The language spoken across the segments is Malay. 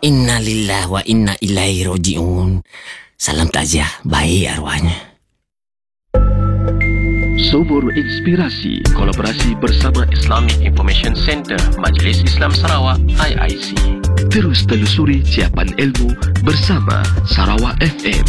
Inna lillahi wa inna ilaihi raji'un. Salam takziah, baik arwahnya. Sumur Inspirasi, kolaborasi bersama Islamic Information Center Majlis Islam Sarawak IIC. Terus telusuri siapan ilmu bersama Sarawak FM.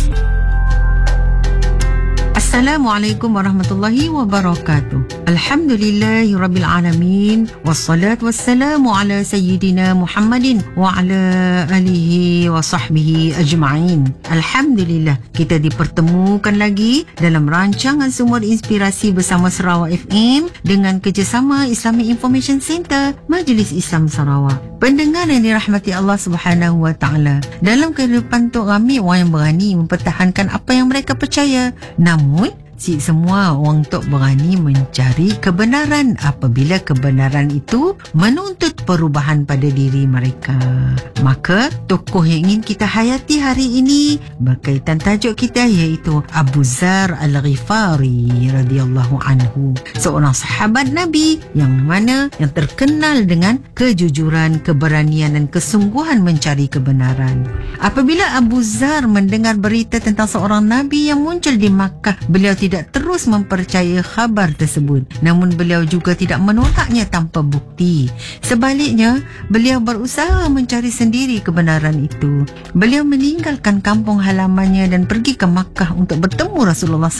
Assalamualaikum warahmatullahi wabarakatuh. Alhamdulillahirabbil alamin wassalatu wassalamu ala sayyidina Muhammadin wa ala alihi wa sahbihi ajma'in. Alhamdulillah kita dipertemukan lagi dalam rancangan Sumur Inspirasi bersama Sarawak FM dengan kerjasama Islamic Information Center Majlis Islam Sarawak. Pendengar yang dirahmati Allah Subhanahu wa taala, dalam kehidupan tu ramai orang yang berani mempertahankan apa yang mereka percaya. Namun semua orang tu berani mencari kebenaran apabila kebenaran itu menuntut perubahan pada diri mereka. Maka tokoh yang ingin kita hayati hari ini berkaitan tajuk kita iaitu Abu Dzar Al-Ghifari radhiyallahu anhu, seorang sahabat Nabi yang terkenal dengan kejujuran, keberanian dan kesungguhan mencari kebenaran. Apabila Abu Dzar mendengar berita tentang seorang Nabi yang muncul di Makkah, beliau tidak terus mempercayai khabar tersebut, namun beliau juga tidak menolaknya tanpa bukti. Sebaliknya, beliau berusaha mencari sendiri kebenaran itu. Beliau meninggalkan kampung halamannya dan pergi ke Makkah untuk bertemu Rasulullah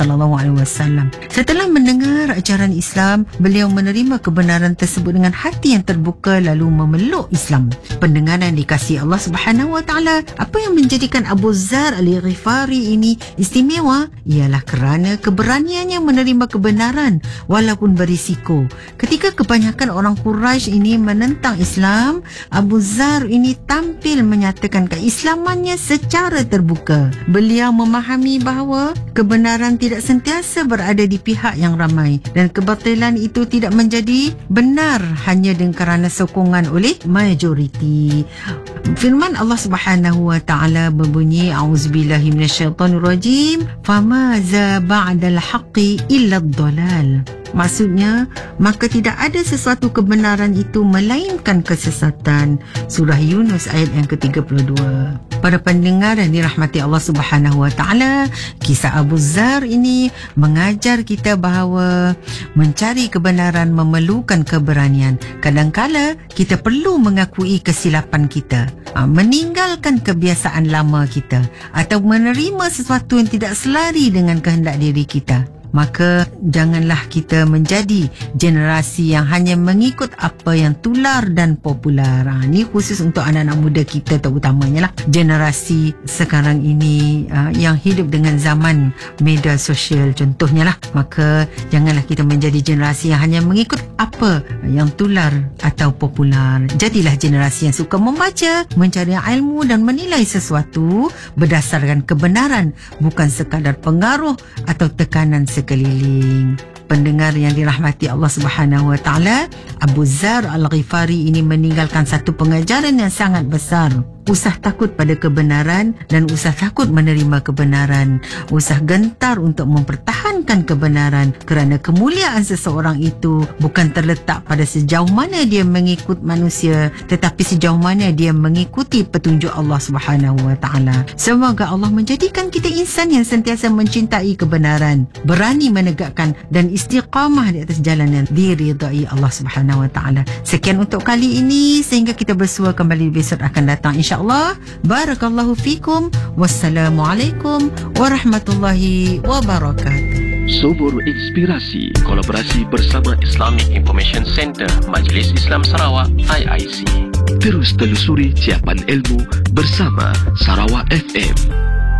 SAW. Setelah mendengar ajaran Islam, beliau menerima kebenaran tersebut dengan hati yang terbuka lalu memeluk Islam. Pendengar yang dikasihi Allah Subhanahu wa taala, apa yang menjadikan Abu Dzar Al-Ghifari ini istimewa ialah kerana keberaniannya menerima kebenaran walaupun berisiko. Ketika kebanyakan orang Quraisy ini menentang Islam, Abu Dzar ini tampil menyatakan keislamannya secara terbuka. Beliau memahami bahawa kebenaran tidak sentiasa berada di pihak yang ramai dan kebatilan itu tidak menjadi benar hanya kerana sokongan oleh majoriti. Firman Allah Subhanahu wa taala berbunyi, a'udzubillahi minasyaitonirrajim, famaza ba'dal haqqi illa ad-dhalal. Maksudnya, maka tidak ada sesuatu kebenaran itu melainkan kesesatan. Surah Yunus ayat yang ke-32. Para pendengar yang dirahmati Allah Subhanahu wa taala, kisah Abu Dzar ini mengajar kita bahawa mencari kebenaran memerlukan keberanian. Kadangkala kita perlu mengakui kesilapan kita, meninggalkan kebiasaan lama kita atau menerima sesuatu yang tidak selari dengan kehendak diri kita. Maka janganlah kita menjadi generasi yang hanya mengikut apa yang tular dan popular. Ini khusus untuk anak-anak muda kita terutamanya lah. Generasi sekarang ini yang hidup dengan zaman media sosial contohnya lah. Maka janganlah kita menjadi generasi yang hanya mengikut apa yang tular atau popular. Jadilah generasi yang suka membaca, mencari ilmu dan menilai sesuatu berdasarkan kebenaran, bukan sekadar pengaruh atau tekanan sekeliling. Pendengar yang dirahmati Allah Subhanahu wa taala, Abu Dzar Al-Ghifari ini meninggalkan satu pengajaran yang sangat besar. Usah takut pada kebenaran dan usah takut menerima kebenaran. Usah gentar untuk mempertahankan kebenaran, kerana kemuliaan seseorang itu bukan terletak pada sejauh mana dia mengikut manusia, tetapi sejauh mana dia mengikuti petunjuk Allah Subhanahu wa taala. Semoga Allah menjadikan kita insan yang sentiasa mencintai kebenaran, berani menegakkan dan istiqamah di atas jalan yang diridai Allah Subhanahu wa taala. Sekian untuk kali ini, sehingga kita bersua kembali besok akan datang insya-Allah. Barakallahu fikum. Wassalamualaikum warahmatullahi wabarakatuh. Sumur Inspirasi, kolaborasi bersama Islamic Information Center Majlis Islam Sarawak IIC. Terus telusuri siapan ilmu bersama Sarawak FM.